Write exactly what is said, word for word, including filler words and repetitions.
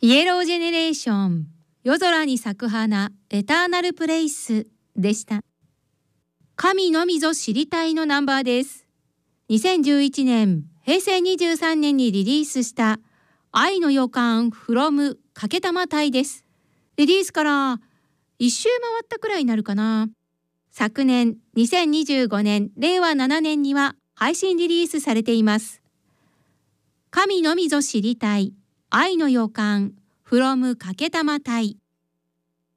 イエロージェネレーション、夜空に咲く花、エターナルプレイスでした。神のみぞ知りたいのナンバーです。にせんじゅういちねん、へいせいにじゅうさんねんにリリースした愛の予感 from かけたま隊です。リリースから一周回ったくらいになるかな。昨年にせんにじゅうごねん、れいわななねんには配信リリースされています。神のみぞ知りたい愛の予感 from かけたま隊。